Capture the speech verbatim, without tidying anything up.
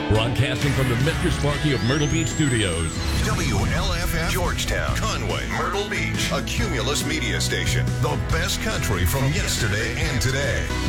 Broadcasting from the Metro Sparky of Myrtle Beach Studios. W L F F Georgetown, Conway, Myrtle Beach, a Cumulus media station. The best country from yesterday and today.